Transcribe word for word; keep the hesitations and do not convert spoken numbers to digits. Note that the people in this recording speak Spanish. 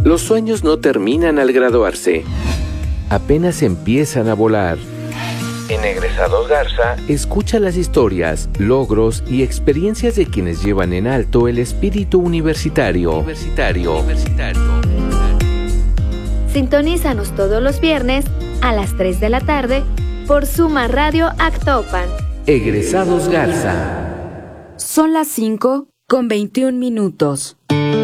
Los sueños no terminan al graduarse. Apenas empiezan a volar. En Egresados Garza, escucha las historias, logros y experiencias de quienes llevan en alto el espíritu universitario. Universitario. Universitario. Sintonízanos todos los viernes a las tres de la tarde por Suma Radio Actopan. Egresados Garza. Son las cinco con veintiún minutos.